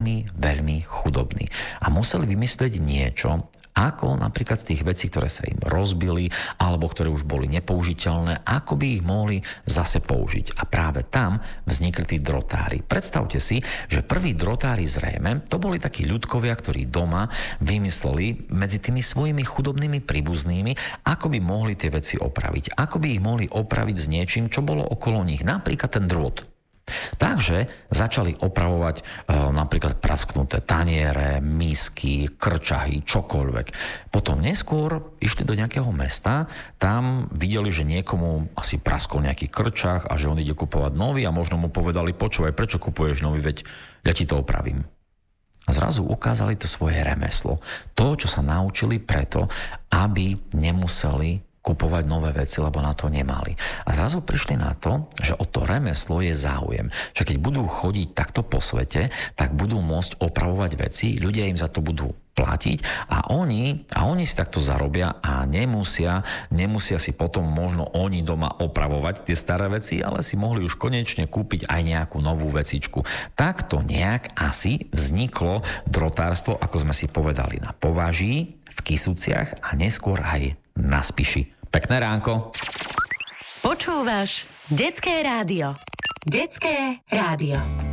veľmi, veľmi chudobní. A museli vymyslieť niečo, ako napríklad z tých vecí, ktoré sa im rozbili alebo ktoré už boli nepoužiteľné, ako by ich mohli zase použiť. A práve tam vznikli tí drotári. Predstavte si, že prví drotári zrejme to boli takí ľudkovia, ktorí doma vymysleli medzi tými svojimi chudobnými príbuznými, ako by mohli tie veci opraviť. Ako by ich mohli opraviť s niečím, čo bolo okolo nich. Napríklad ten drôt. Takže začali opravovať napríklad prasknuté taniere, misky, krčahy, čokoľvek. Potom neskôr išli do nejakého mesta, tam videli, že niekomu asi praskol nejaký krčach a že on ide kupovať nový a možno mu povedali, počúvaj, prečo kupuješ nový, veď ja ti to opravím. A zrazu ukázali to svoje remeslo. To, čo sa naučili preto, aby nemuseli kupovať nové veci, lebo na to nemali. A zrazu prišli na to, že o to remeslo je záujem. Že keď budú chodiť takto po svete, tak budú môcť opravovať veci, ľudia im za to budú platiť a oni si takto zarobia a nemusia si potom možno oni doma opravovať tie staré veci, ale si mohli už konečne kúpiť aj nejakú novú vecičku. Takto nejak asi vzniklo drotárstvo, ako sme si povedali, na Považí, v Kysuciach a neskôr aj na Spiši. Pekné ránko. Počúvaš Detské rádio. Detské rádio.